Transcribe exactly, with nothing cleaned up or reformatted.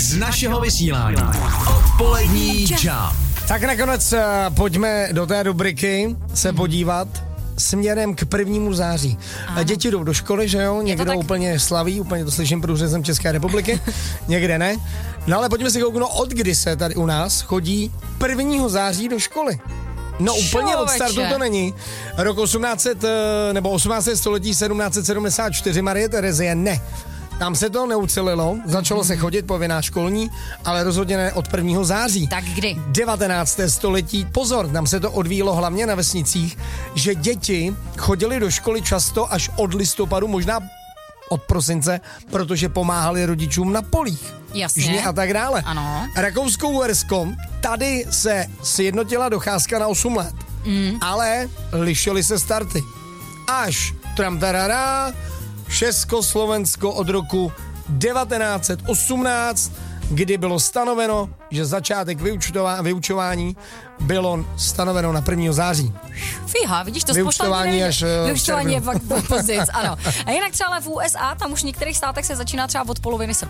z našeho vysílání. Odpolední Jump. Tak nakonec uh, pojďme do té rubriky se podívat směrem k prvnímu září. Ano. Děti jdou do školy, že jo? Někdo tak... úplně slaví, úplně to slyším průřezem České republiky, někde ne. No ale pojďme si kouknout, od kdy se tady u nás chodí prvního září do školy. No úplně od startu to není. Rok osmnáct set, nebo osmnácté století sedmnáct set sedmdesát čtyři Marie Terezie, ne. Tam se to neucelilo, začalo se chodit povinná školní, ale rozhodně ne od prvního září. Tak kdy? devatenácté století, pozor, tam se to odvíjelo hlavně na vesnicích, že děti chodily do školy často až od listopadu, možná od prosince, protože pomáhali rodičům na polích. Jasně. Žně a tak dále. Ano. Rakousko-Uhersko, tady se sjednotila docházka na osm let, mm. ale lišily se starty. Až tramtarara, Československo od roku devatenáct set osmnáct, kdy bylo stanoveno, že začátek vyučování bylo stanoveno na prvního září. Fíha, vidíš, to vyučtování až vyučtování je fakt později, ano. A jinak třeba ale v U S A, tam už v některých státech se začíná třeba od poloviny srpna.